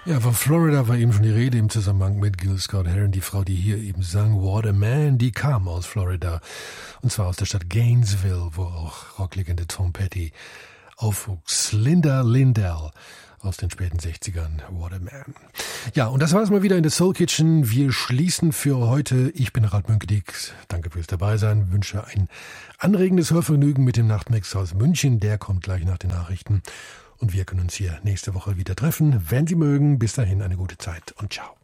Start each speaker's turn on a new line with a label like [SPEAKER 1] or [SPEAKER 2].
[SPEAKER 1] Ja, von Florida war eben schon die Rede im Zusammenhang mit Gil Scott-Heron. Die Frau, die hier eben sang, What a Man, die kam aus Florida. Und zwar aus der Stadt Gainesville, wo auch Rocklegende Tom Petty aufwuchs. Linda Lindell aus den späten 60ern, What a Man. Ja, und das war es mal wieder in der Soul Kitchen. Wir schließen für heute. Ich bin Ralf Mönkedijk. Danke fürs Dabeisein. Wünsche ein anregendes Hörvergnügen mit dem Nachtmix aus München. Der kommt gleich nach den Nachrichten. Und wir können uns hier nächste Woche wieder treffen, wenn Sie mögen. Bis dahin eine gute Zeit und ciao.